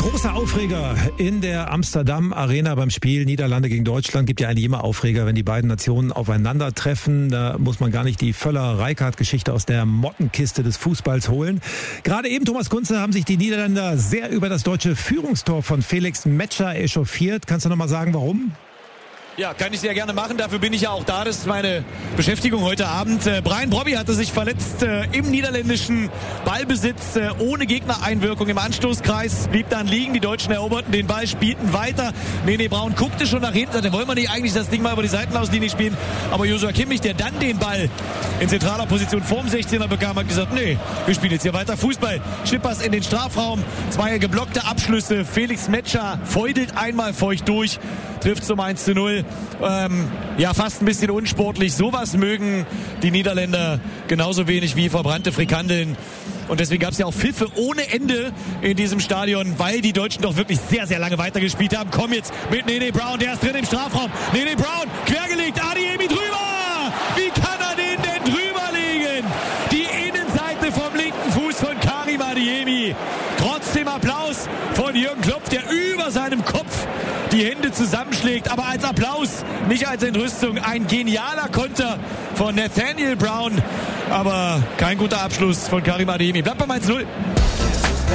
Großer Aufreger in der Amsterdam Arena beim Spiel Niederlande gegen Deutschland. Gibt ja eigentlich immer Aufreger, wenn die beiden Nationen aufeinandertreffen. Da muss man gar nicht die Völler-Reichardt-Geschichte aus der Mottenkiste des Fußballs holen. Gerade eben, Thomas Kunze, haben sich die Niederländer sehr über das deutsche Führungstor von Felix Metscher echauffiert. Kannst du noch mal sagen, warum? Ja, kann ich sehr gerne machen. Dafür bin ich ja auch da. Das ist meine Beschäftigung heute Abend. Brian Brobby hatte sich verletzt im niederländischen Ballbesitz ohne Gegnereinwirkung im Anstoßkreis. Blieb dann liegen. Die Deutschen eroberten den Ball, spielten weiter. Nene Braun guckte schon nach hinten. Sagte, wollen wir nicht eigentlich das Ding mal über die Seitenauslinie spielen? Aber Joshua Kimmich, der dann den Ball in zentraler Position vorm 16er bekam, hat gesagt, nee, wir spielen jetzt hier weiter Fußball. Schippers in den Strafraum. 2 geblockte Abschlüsse. Felix Metscher feudelt einmal feucht durch. Trifft zum 1:0. Ja, fast ein bisschen unsportlich. Sowas mögen die Niederländer genauso wenig wie verbrannte Frikandeln. Und deswegen gab es ja auch Pfiffe ohne Ende in diesem Stadion, weil die Deutschen doch wirklich sehr, sehr lange weitergespielt haben. Komm jetzt mit Nene Braun, der ist drin im Strafraum. Nene Braun, quergelegt, Adeyemi drüber! Wie kann er den denn drüber legen? Die Innenseite vom linken Fuß von Karim Adeyemi. Trotzdem Applaus von Jürgen Klopp, der über seinem Kopf die Hände zusammenschlägt, aber als Applaus, nicht als Entrüstung. Ein genialer Konter von Nathaniel Brown, aber kein guter Abschluss von Karim Adeyemi. Bleibt beim 1:0.